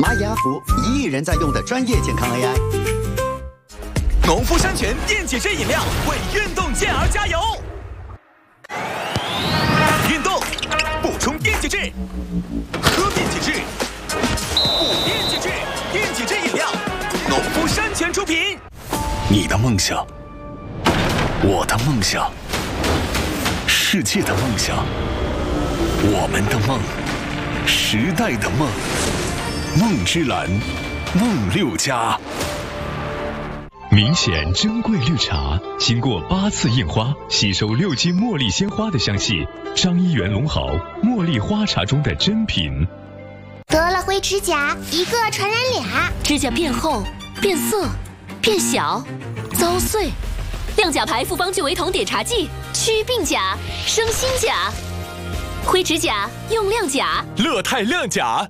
玛雅福1亿人在用的专业健康 AI。 农夫山泉电解质饮料为运动健儿加油。运动补充电解质，喝电解质，补电解质，电解质饮料，农夫山泉出品。 你的梦想，我的梦想，世界的梦想，我们的梦，时代的梦，梦之蓝，梦6家。 明显珍贵绿茶，经过8次印花，吸收6斤茉莉鲜花的香气。张一元龙豪茉莉花茶中的珍品。 得了灰指甲，一个传染俩， 指甲变厚、变色、变小、遭碎。亮甲牌复方聚维酮碘茶剂，祛病甲，生新甲。灰指甲用亮甲， 乐泰亮甲。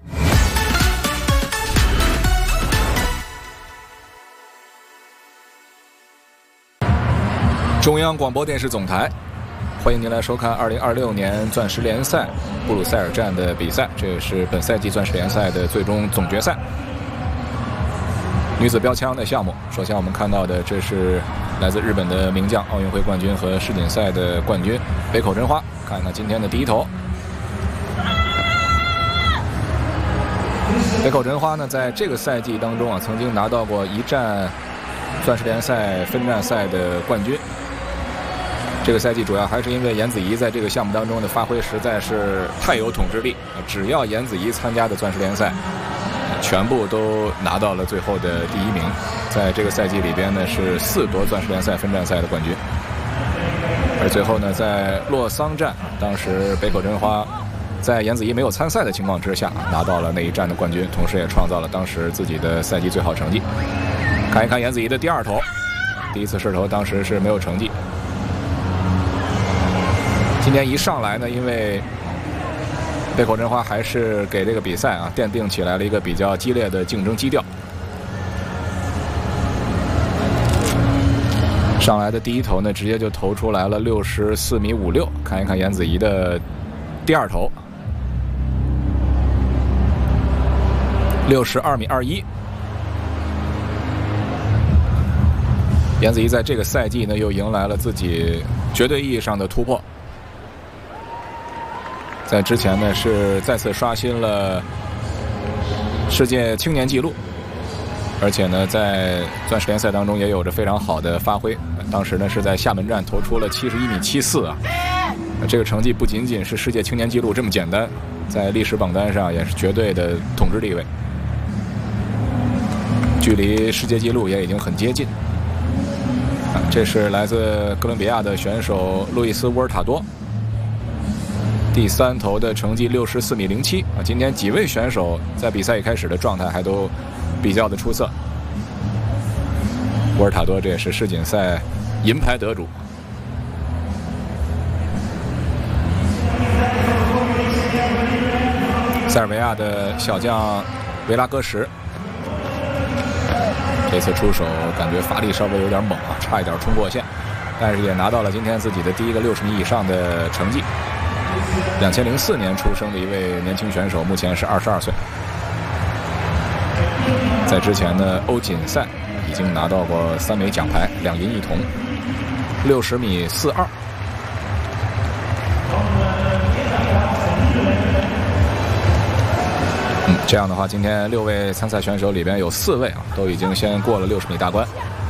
中央广播电视总台，欢迎您来收看2026年钻石联赛布鲁塞尔站的比赛，这也是本赛季钻石联赛的最终总决赛。女子标枪的项目，首先我们看到的这是来自日本的名将，奥运会冠军和世锦赛的冠军北口真花。看看今天的第一投，北口真花呢，在这个赛季当中曾经拿到过一站钻石联赛分站赛的冠军。这个赛季主要还是因为颜子怡在这个项目当中的发挥实在是太有统治力，只要颜子怡参加的钻石联赛，全部都拿到了最后的第1名。在这个赛季里边呢，是4夺钻石联赛分站赛的冠军。而最后呢，在洛桑站，当时北口真花在颜子怡没有参赛的情况之下，拿到了那一站的冠军，同时也创造了当时自己的赛季最好成绩。看一看颜子怡的第2投，第一次试投当时是没有成绩。今天一上来呢，因为北口真花还是给这个比赛奠定起来了一个比较激烈的竞争基调。上来的第一投呢，直接就投出来了64.56米。看一看颜子怡的第2投，62.21米。颜子怡在这个赛季呢，又迎来了自己绝对意义上的突破。在之前呢，是再次刷新了世界青年纪录，而且呢，在钻石联赛当中也有着非常好的发挥。当时呢，是在厦门站投出了71.74米。这个成绩不仅仅是世界青年纪录这么简单，在历史榜单上也是绝对的统治地位，距离世界纪录也已经很接近。这是来自哥伦比亚的选手路易斯·沃尔塔多，第3投的成绩64.07米。今天几位选手在比赛一开始的状态还都比较的出色。沃尔塔多这也是世锦赛银牌得主。塞尔维亚的小将维拉戈什，这次出手感觉发力稍微有点猛差一点冲过线，但是也拿到了今天自己的第一个60米以上的成绩。2004年出生的一位年轻选手，目前是22岁。在之前的欧锦赛已经拿到过3枚奖牌，2银1铜，60.42米。这样的话，今天6位参赛选手里边有4位都已经先过了60米大关。